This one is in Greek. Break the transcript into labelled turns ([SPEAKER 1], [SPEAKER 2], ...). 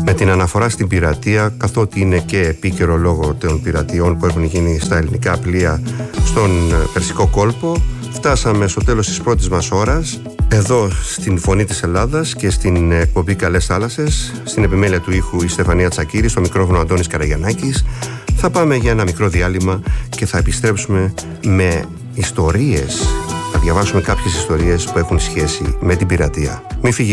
[SPEAKER 1] με την αναφορά στην πειρατεία, καθότι είναι και επίκαιρο λόγω των πειρατειών που έχουν γίνει στα ελληνικά πλοία στον Περσικό κόλπο. Φτάσαμε στο τέλος της πρώτης μας ώρας, εδώ στην Φωνή της Ελλάδας και στην εκπομπή Καλές Θάλασσες. Στην επιμέλεια του ήχου η Στεφανία Τσακύρη, στο μικρόφωνο Αντώνης Καραγιαννάκης. Θα πάμε για ένα μικρό διάλειμμα και θα επιστρέψουμε με ιστορίες. Θα διαβάσουμε κάποιες ιστορίες που έχουν σχέση με την πειρατεία. Μην φύγει